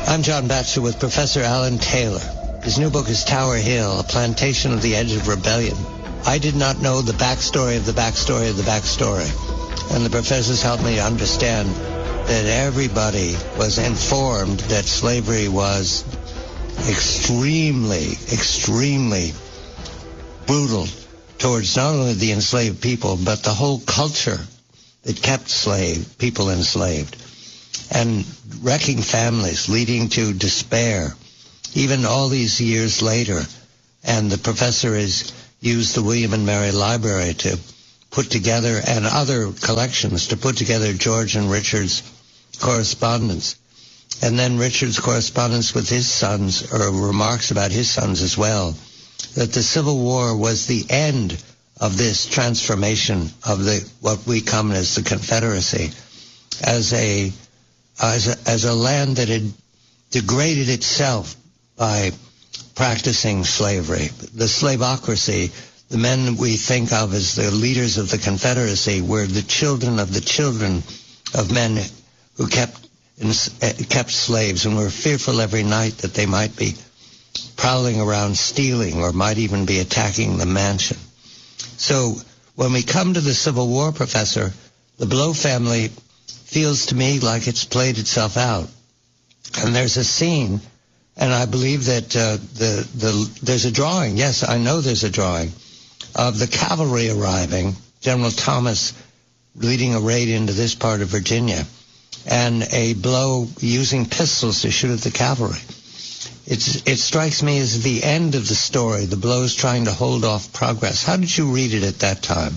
I'm John Batchelor with Professor Alan Taylor. His new book is Tower Hill, A Plantation of the Edge of Rebellion. I did not know the backstory of the backstory of the backstory. And the professors helped me understand that everybody was informed that slavery was extremely, extremely brutal towards not only the enslaved people, but the whole culture that kept people enslaved, and wrecking families, leading to despair, even all these years later. And the professor has used the William and Mary Library to put together, and other collections, to put together George and Richard's correspondence. And then Richard's correspondence with his sons, or remarks about his sons as well, that the Civil War was the end of this transformation of what we come as the Confederacy, as a land that had degraded itself by practicing slavery. The slavocracy, the men we think of as the leaders of the Confederacy, were the children of men who kept slaves, and were fearful every night that they might be prowling around stealing, or might even be attacking the mansion. So when we come to the Civil War, Professor, the Blow family feels to me like it's played itself out. And there's a scene, and I believe that there's a drawing. Yes, I know there's a drawing of the cavalry arriving, General Thomas leading a raid into this part of Virginia, and a Blow using pistols to shoot at the cavalry. It strikes me as the end of the story, the Blows trying to hold off progress. How did you read it at that time?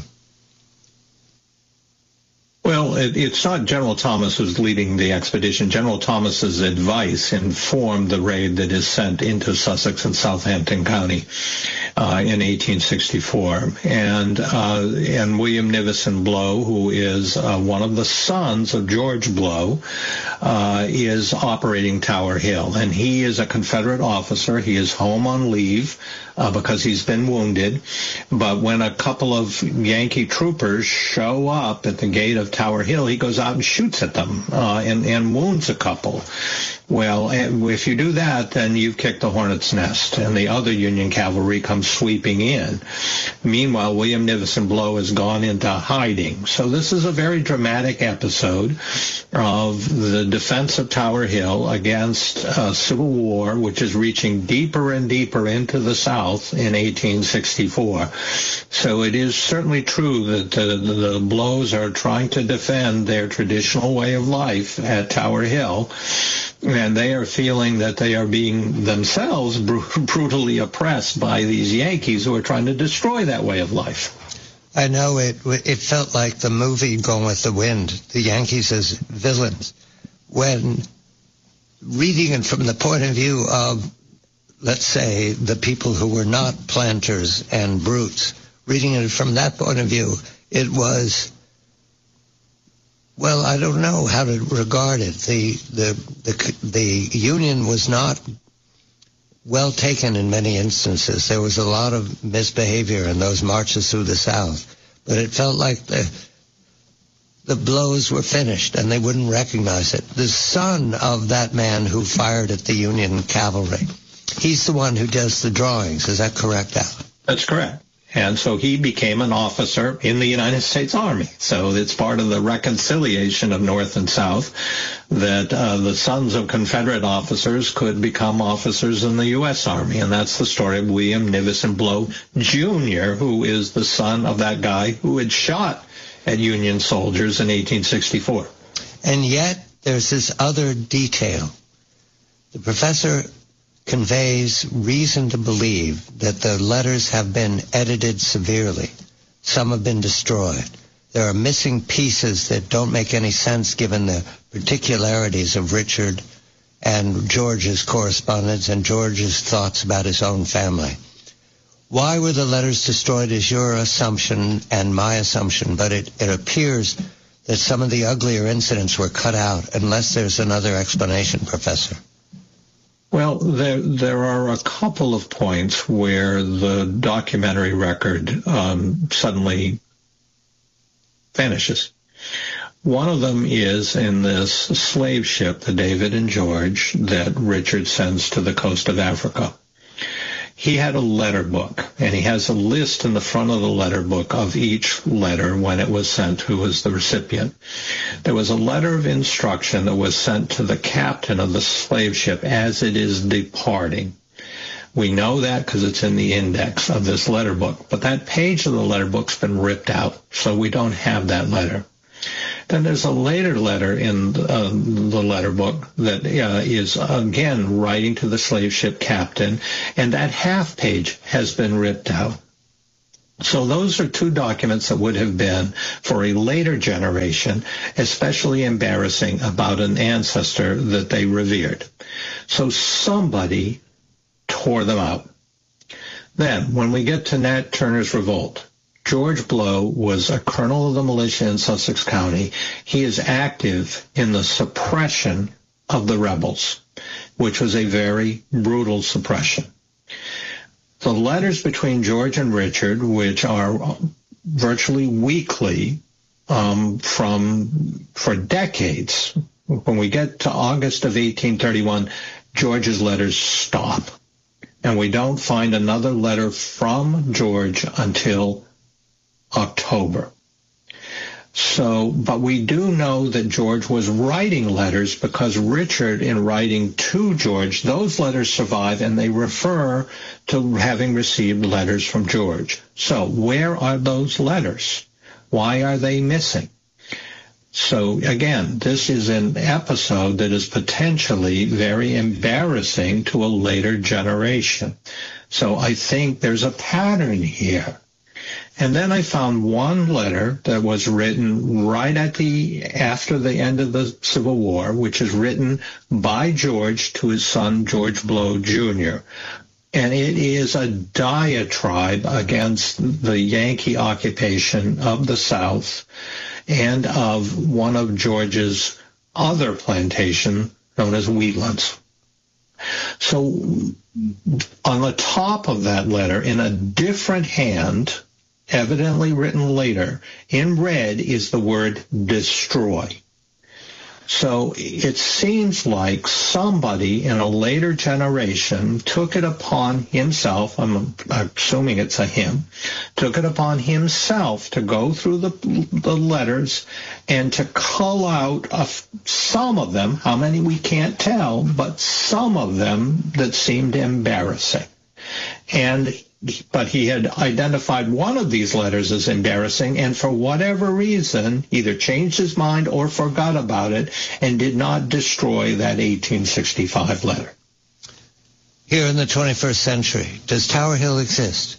Well, it's not General Thomas who's leading the expedition. General Thomas's advice informed the raid that is sent into Sussex and Southampton County in 1864. And William Nivison Blow, who is one of the sons of George Blow, is operating Tower Hill. And he is a Confederate officer. He is home on leave because he's been wounded. But when a couple of Yankee troopers show up at the gate of Tower Hill, he goes out and shoots at them and wounds a couple. Well, if you do that, then you've kicked the hornet's nest, and the other Union cavalry comes sweeping in. Meanwhile, William Nivison Blow has gone into hiding. So this is a very dramatic episode of the defense of Tower Hill against Civil War, which is reaching deeper and deeper into the South in 1864. So it is certainly true that the Blows are trying to defend their traditional way of life at Tower Hill, and they are feeling that they are being themselves brutally oppressed by these Yankees who are trying to destroy that way of life. I know it felt like the movie Gone with the Wind, the Yankees as villains. When reading it from the point of view of, let's say, the people who were not planters and brutes, reading it from that point of view, it was, well, I don't know how to regard it. The Union was not well taken in many instances. There was a lot of misbehavior in those marches through the South. But it felt like the Blows were finished, and they wouldn't recognize it. The son of that man who fired at the Union cavalry, he's the one who does the drawings. Is that correct, Alan? That's correct. And so he became an officer in the United States Army. So it's part of the reconciliation of North and South that the sons of Confederate officers could become officers in the U.S. Army. And that's the story of William Nivison Blow, Jr., who is the son of that guy who had shot at Union soldiers in 1864. And yet there's this other detail. The professor conveys reason to believe that the letters have been edited severely. Some have been destroyed. There are missing pieces that don't make any sense given the particularities of Richard and George's correspondence and George's thoughts about his own family. Why were the letters destroyed is your assumption and my assumption, but it appears that some of the uglier incidents were cut out, unless there's another explanation, Professor. Well, there are a couple of points where the documentary record suddenly vanishes. One of them is in this slave ship, the David and George, that Richard sends to the coast of Africa. He had a letter book, and he has a list in the front of the letter book of each letter when it was sent, who was the recipient. There was a letter of instruction that was sent to the captain of the slave ship as it is departing. We know that because it's in the index of this letter book, but that page of the letter book's been ripped out, so we don't have that letter. Then there's a later letter in the letter book that is, again, writing to the slave ship captain, and that half page has been ripped out. So those are two documents that would have been, for a later generation, especially embarrassing about an ancestor that they revered. So somebody tore them out. Then, when we get to Nat Turner's revolt, George Blow was a colonel of the militia in Sussex County. He is active in the suppression of the rebels, which was a very brutal suppression. The letters between George and Richard, which are virtually weekly for decades, when we get to August of 1831, George's letters stop. And we don't find another letter from George until October. So, but we do know that George was writing letters because Richard, in writing to George, those letters survive and they refer to having received letters from George. So where are those letters? Why are they missing? So again, this is an episode that is potentially very embarrassing to a later generation. So I think there's a pattern here. And then I found one letter that was written right after the end of the Civil War, which is written by George to his son, George Blow, Jr. And it is a diatribe against the Yankee occupation of the South and of one of George's other plantation known as Wheatlands. So on the top of that letter, in a different hand, evidently written later, in red is the word destroy. So it seems like somebody in a later generation took it upon himself, I'm assuming it's a him, took it upon himself to go through the letters and to cull out some of them, how many we can't tell, but some of them that seemed embarrassing. But he had identified one of these letters as embarrassing and for whatever reason either changed his mind or forgot about it and did not destroy that 1865 letter. Here in the 21st century, does Tower Hill exist?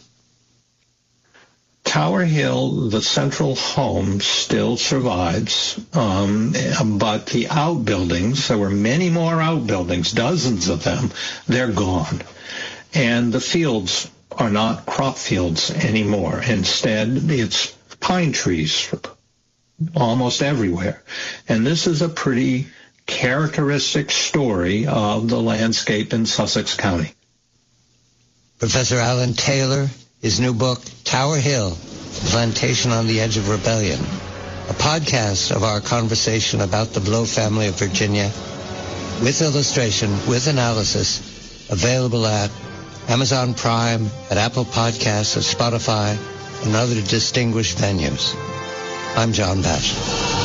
Tower Hill, the central home, still survives, but the outbuildings, there were many more outbuildings, dozens of them, they're gone. And the fields are not crop fields anymore. Instead, it's pine trees almost everywhere. And this is a pretty characteristic story of the landscape in Sussex County. Professor Alan Taylor, his new book, Tower Hill, Plantation on the Edge of Rebellion, a podcast of our conversation about the Blow family of Virginia, with illustration, with analysis, available at Amazon Prime, at Apple Podcasts, at Spotify, and other distinguished venues. I'm John Batchelor.